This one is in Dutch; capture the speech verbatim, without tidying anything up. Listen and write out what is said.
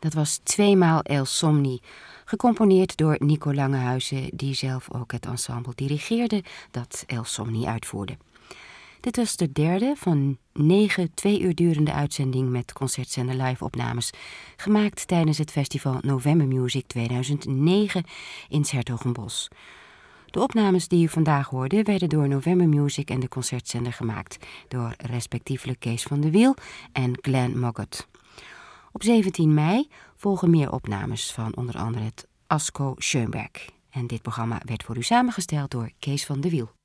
Dat was tweemaal El Somni, gecomponeerd door Nico Langehuizen, die zelf ook het ensemble dirigeerde dat El Somni uitvoerde. Dit was de derde van negen twee uur durende uitzending met Concertzender live opnames, gemaakt tijdens het festival November Music tweeduizend negen in 's-Hertogenbosch. De opnames die u vandaag hoorde werden door November Music en de Concertzender gemaakt, door respectievelijk Kees van de Wiel en Glenn Moggot. Op zeventien mei volgen meer opnames van onder andere het Asko Schoenberg. En dit programma werd voor u samengesteld door Kees van de Wiel.